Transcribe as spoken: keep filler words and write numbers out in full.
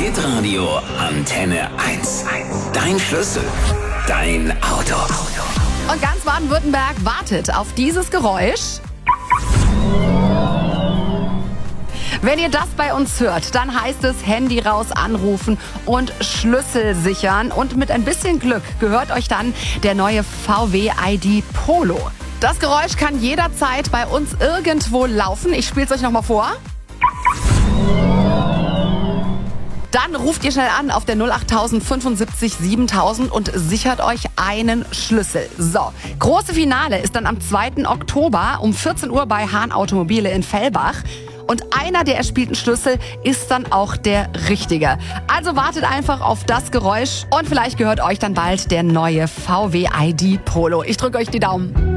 Hitradio Antenne eins. Dein Schlüssel, dein Auto. Und ganz Baden-Württemberg wartet auf dieses Geräusch. Wenn ihr das bei uns hört, dann heißt es Handy raus, anrufen und Schlüssel sichern. Und mit ein bisschen Glück gehört euch dann der neue V W I D Polo. Das Geräusch kann jederzeit bei uns irgendwo laufen. Ich spiele es euch nochmal vor. Dann ruft ihr schnell an auf der null acht tausend fünfundsiebzig siebentausend und sichert euch einen Schlüssel. So, große Finale ist dann am zweiten Oktober um vierzehn Uhr bei Hahn Automobile in Fellbach. Und einer der erspielten Schlüssel ist dann auch der richtige. Also wartet einfach auf das Geräusch und vielleicht gehört euch dann bald der neue V W I D Polo. Ich drücke euch die Daumen.